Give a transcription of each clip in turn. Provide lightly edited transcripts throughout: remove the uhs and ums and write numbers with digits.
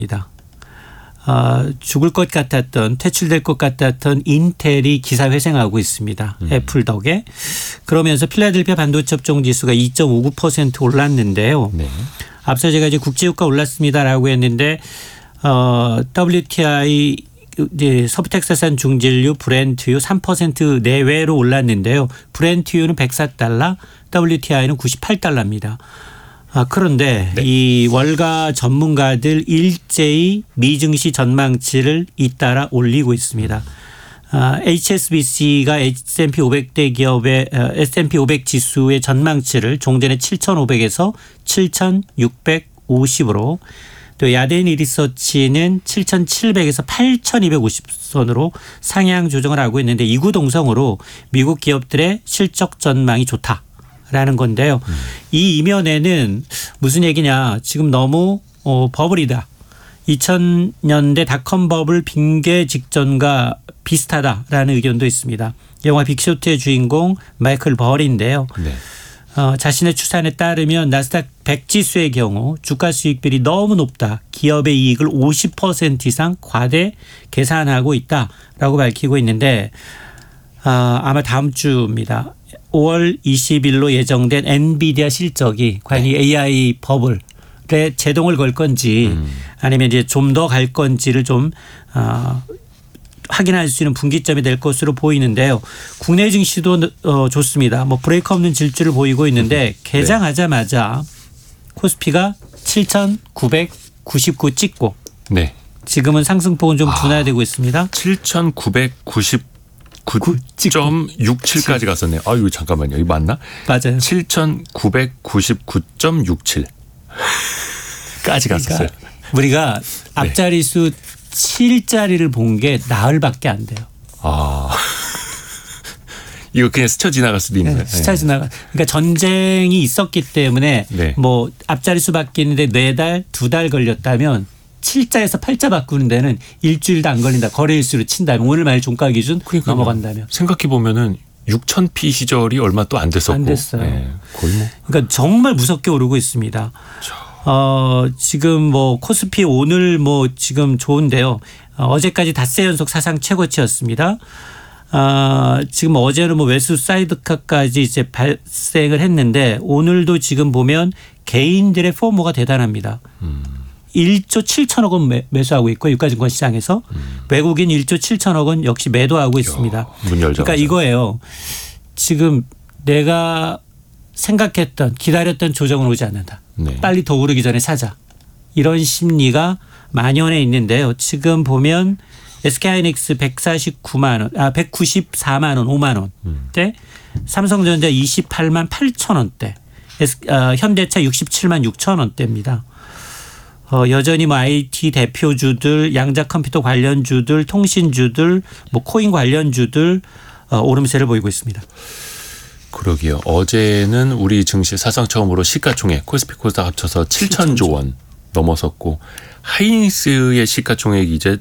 죽을 것 같았던 퇴출될 것 같았던 인텔이 기사 회생하고 있습니다. 애플 덕에. 그러면서 필라델피아 반도체 업종 지수가 2.59% 올랐는데요. 네. 앞서 제가 이제 국제유가 올랐습니다라고 했는데 WTI 이제 서부텍사스산 중진유 브렌트유 3% 내외로 올랐는데요. 브렌트유는 104달러, WTI는 98달러입니다. 그런데 네. 이 월가 전문가들 일제히 미증시 전망치를 잇따라 올리고 있습니다. HSBC가 S&P 500대 기업의 S&P 500 지수의 전망치를 종전에 7,500에서 7,650으로 또 야데니 리서치는 7,700에서 8,250선으로 상향 조정을 하고 있는데 이구동성으로 미국 기업들의 실적 전망이 좋다. 라는 건데요. 이 이면에는 무슨 얘기냐. 지금 너무 버블이다. 2000년대 닷컴 버블 붕괴 직전과 비슷하다라는 의견도 있습니다. 영화 빅쇼트의 주인공 마이클 벌인데요. 네. 자신의 추산에 따르면 나스닥 100 지수의 경우 주가 수익률이 너무 높다. 기업의 이익을 50% 이상 과대 계산하고 있다라고 밝히고 있는데 아마 다음 주입니다. 5월 20일로 예정된 엔비디아 실적이 과연 이 AI 버블에 제동을 걸 건지 아니면 이제 좀 더 갈 건지를 좀 확인할 수 있는 분기점이 될 것으로 보이는데요. 국내 증시도 좋습니다. 뭐 브레이크 없는 질주를 보이고 있는데 개장하자마자 코스피가 7,999 찍고 네. 지금은 상승폭은 좀 둔화되고 있습니다. 7,999.67까지 갔었네요. 이거 잠깐만요. 이거 맞나? 맞아요. 7,999.67까지 갔었어요. 우리가 앞자리수 7자리를 본 게 나흘밖에 안 돼요. 이거 그냥 스쳐 지나갈 수도 있는 거예요. 스쳐 지나가. 그러니까 전쟁이 있었기 때문에 뭐 앞자리수 바뀌는데 4달, 2달 걸렸다면 7자에서 8자 바꾸는 데는 일주일도 안 걸린다. 거래일수로 친다면 오늘 만일 종가 기준 넘어간다면. 생각해 보면은 6,000P 시절이 얼마 또 안 됐었고. 안 됐어요. 거의 뭐. 그러니까 정말 무섭게 오르고 있습니다. 지금 뭐 코스피 오늘 뭐 지금 좋은데요. 어제까지 닷새 연속 사상 최고치였습니다. 지금 어제는 뭐 매수 사이드카까지 이제 발생을 했는데 오늘도 지금 보면 개인들의 포모가 대단합니다. 1조 7천억 원 매수하고 있고 유가증권 시장에서 외국인 1조 7천억 원 역시 매도하고 있습니다. 그러니까 이거예요. 지금 내가 생각했던 기다렸던 조정은 오지 않는다. 네. 빨리 더 오르기 전에 사자. 이런 심리가 만연해 있는데요. 지금 보면 SK하이닉스 149만 원, 194만 원, 5만 원대, 삼성전자 28만 8천 원대, 현대차 67만 6천 원대입니다. 여전히 뭐 IT 대표주들, 양자 컴퓨터 관련주들, 통신주들, 뭐 코인 관련주들 오름세를 보이고 있습니다. 그러게요. 어제는 우리 증시 사상 처음으로 시가총액 코스피 코스닥 합쳐서 7천조 원 넘어섰고 하이닉스의 시가총액이 이제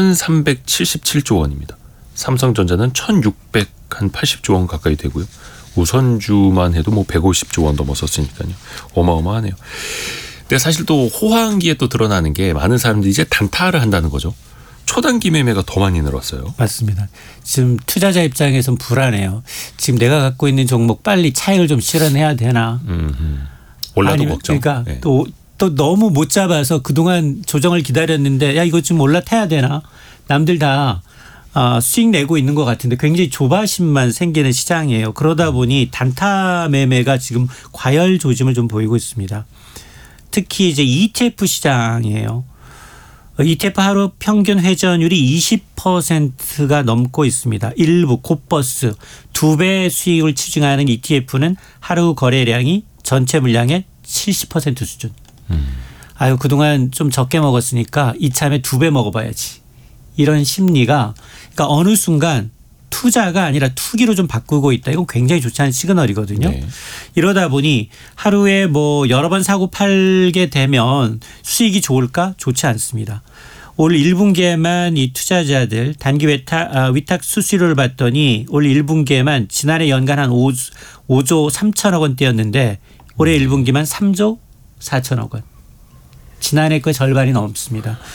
1,377조 원입니다. 삼성전자는 1,680조 원 가까이 되고요. 우선주만 해도 뭐 150조 원 넘어섰으니까요. 어마어마하네요. 근데 사실 또 호황기에 또 드러나는 게 많은 사람들이 이제 단타를 한다는 거죠. 초단기 매매가 더 많이 늘었어요. 맞습니다. 지금 투자자 입장에선 불안해요. 지금 내가 갖고 있는 종목 빨리 차익을 좀 실현해야 되나. 올라도 걱정. 그러니까 또 너무 못 잡아서 그동안 조정을 기다렸는데 야 이거 좀 올라타야 되나. 남들 다 수익 내고 있는 것 같은데 굉장히 조바심만 생기는 시장이에요. 그러다 보니 단타 매매가 지금 과열 조짐을 좀 보이고 있습니다. 특히 이제 ETF 시장이에요. ETF 하루 평균 회전율이 20%가 넘고 있습니다. 일부 곧버스 2배 수익을 추징하는 ETF는 하루 거래량이 전체 물량의 70% 수준. 아유 그동안 좀 적게 먹었으니까 이참에 2배 먹어봐야지. 이런 심리가 그러니까 어느 순간 투자가 아니라 투기로 좀 바꾸고 있다. 이건 굉장히 좋지 않은 시그널이거든요. 네. 이러다 보니 하루에 뭐 여러 번 사고 팔게 되면 수익이 좋을까? 좋지 않습니다. 올 1분기에만 이 투자자들 단기 위탁 수수료를 봤더니 올 1분기에만 지난해 연간 한 5조 3천억 원대였는데 올해 1분기만 3조 4천억 원. 지난해 그 절반이 넘습니다.